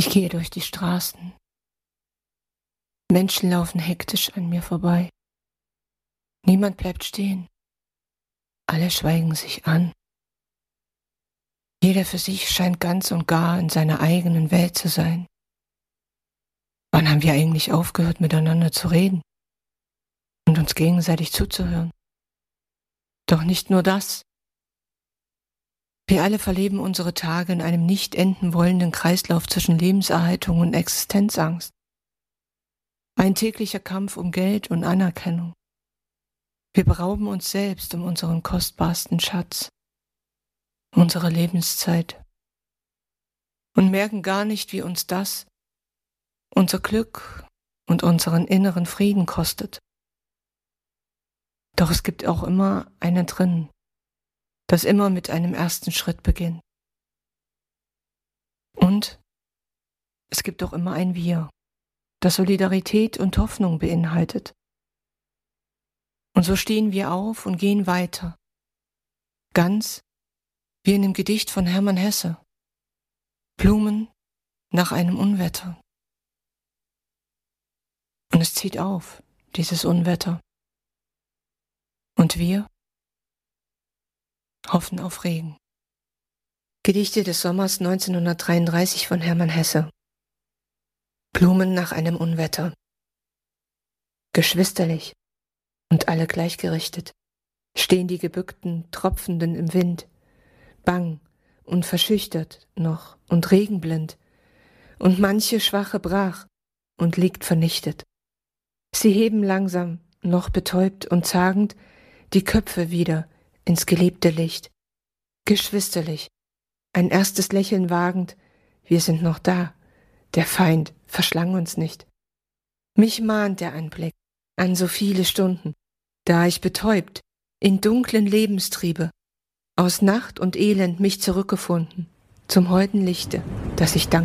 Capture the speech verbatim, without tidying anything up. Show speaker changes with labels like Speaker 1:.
Speaker 1: Ich gehe durch die Straßen. Menschen laufen hektisch an mir vorbei. Niemand bleibt stehen. Alle schweigen sich an. Jeder für sich scheint ganz und gar in seiner eigenen Welt zu sein. Wann haben wir eigentlich aufgehört, miteinander zu reden und uns gegenseitig zuzuhören? Doch nicht nur das. Wir alle verleben unsere Tage in einem nicht enden wollenden Kreislauf zwischen Lebenserhaltung und Existenzangst. Ein täglicher Kampf um Geld und Anerkennung. Wir berauben uns selbst um unseren kostbarsten Schatz, unsere Lebenszeit, und merken gar nicht, wie uns das unser Glück und unseren inneren Frieden kostet. Doch es gibt auch immer einen drin, das immer mit einem ersten Schritt beginnt. Und es gibt auch immer ein Wir, das Solidarität und Hoffnung beinhaltet. Und so stehen wir auf und gehen weiter, ganz wie in dem Gedicht von Hermann Hesse, Blumen nach einem Unwetter. Und es zieht auf, dieses Unwetter. Und wir hoffen auf Regen. Gedichte des Sommers neunzehnhundertdreiunddreißig von Hermann Hesse. Blumen nach einem Unwetter. Geschwisterlich und alle gleichgerichtet stehen die gebückten, tropfenden im Wind, bang und verschüchtert noch und regenblind, und manche Schwache brach und liegt vernichtet. Sie heben langsam, noch betäubt und zagend, die Köpfe wieder ins geliebte Licht. Geschwisterlich, ein erstes Lächeln wagend, wir sind noch da, der Feind verschlang uns nicht. Mich mahnt der Anblick an so viele Stunden, da ich betäubt in dunklen Lebenstriebe aus Nacht und Elend mich zurückgefunden, zum holden Lichte, das ich dank